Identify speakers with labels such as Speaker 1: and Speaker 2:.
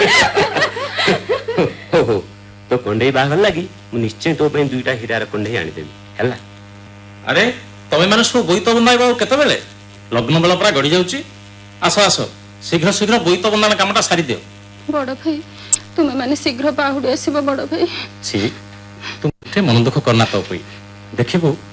Speaker 1: हो तो कंडे बाहर लगी निश्चय तो दुईटा हीरार कंडे आनीदेवी है।
Speaker 2: अरे तमें मैंने सब बोईत बंधाइबा केत बेले लग्न बेला पूरा गड़ी जाऊँ। आस आस शीघ्र शीघ्र बोईत बंधन कामटा सारी दियो।
Speaker 3: बड़ भाई तुम्हें मैंने शीघ्र बाहुड़ी आसब बड़ भाई।
Speaker 2: सी तुम मन दुख करना तो देखिबू